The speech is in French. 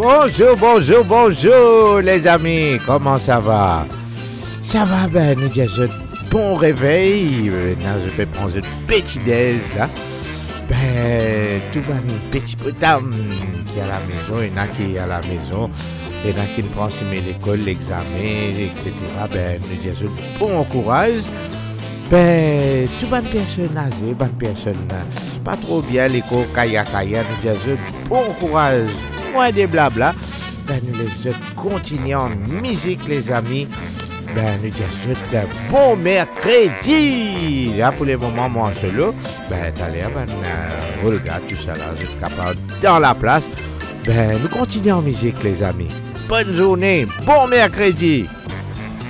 Bonjour les amis, comment ça va? Ça va, ben nous disons bon réveil, maintenant je vais prendre une petite déj là. Ben, tout va nous petit potam qui est à la maison, il y en a qui est à la maison, il y en a qui prend l'école, l'examen, etc. Ben, nous disons bon courage. Ben, tout bonne personne âgée, bonne personne pas trop bien, l'école, kaya, nous disons bon courage, moins de blabla. Ben, nous les continuons en musique, les amis. Ben, nous disons bon mercredi. Là, pour le moment, moi, en solo, ben, d'aller, ben, regarde tout ça là, je suis capable dans la place. Ben, nous continuons en musique, les amis. Bonne journée, bon mercredi.